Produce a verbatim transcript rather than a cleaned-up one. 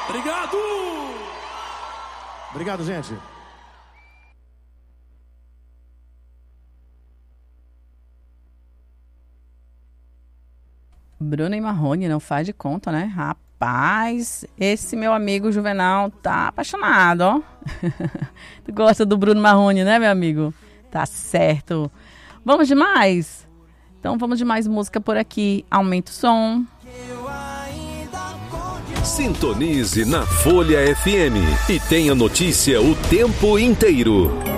Obrigado! Obrigado, gente. Bruno e Marrone, não faz de conta, né? Rapaz, esse meu amigo Juvenal tá apaixonado, ó. Tu gosta do Bruno Marrone, né, meu amigo? Tá certo. Vamos de mais? Então vamos de mais música por aqui. Aumenta o som. Sintonize na Folha F M e tenha notícia o tempo inteiro.